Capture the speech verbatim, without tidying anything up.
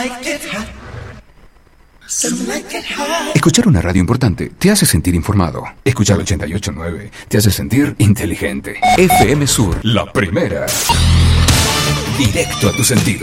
Escuchar una radio importante te hace sentir informado. Escuchar ochenta y ocho punto nueve te hace sentir inteligente. F M Sur, la primera. Directo a tus sentidos.